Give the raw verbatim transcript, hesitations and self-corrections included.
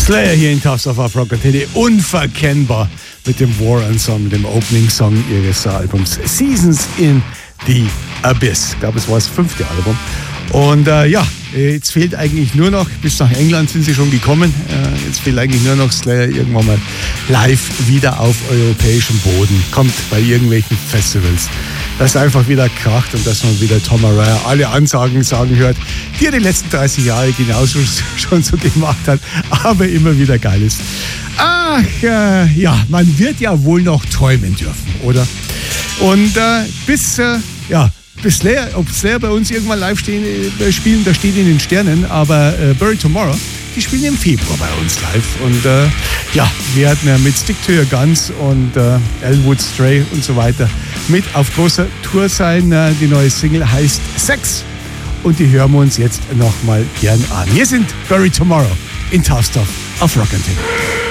Slayer hier in Tough Stuff auf Rock Antenne, unverkennbar mit dem War Ensemble, dem Opening Song ihres Albums Seasons in the Abyss. Ich glaube, es war das fünfte Album. Und äh, ja, jetzt fehlt eigentlich nur noch, bis nach England sind sie schon gekommen, äh, jetzt fehlt eigentlich nur noch Slayer irgendwann mal live wieder auf europäischem Boden, kommt bei irgendwelchen Festivals, dass einfach wieder kracht und dass man wieder Tom Araya alle Ansagen sagen hört, die er die letzten dreißig Jahre genauso schon so gemacht hat, aber immer wieder geil ist. Ach, äh, ja, man wird ja wohl noch träumen dürfen, oder? Und äh, bis, äh, ja, bis Slayer, ob Slayer bei uns irgendwann live stehen, äh, spielen, da steht in den Sternen, aber äh, Bury Tomorrow, die spielen im Februar bei uns live. Und äh, ja, wir hatten ja mit Stick to Your Guns und äh, Elwood Stray und so weiter mit auf großer Tour sein. Äh, die neue Single heißt Sex und die hören wir uns jetzt nochmal gern an. Hier sind Bury Tomorrow in Tough Stuff auf Rock Antenne.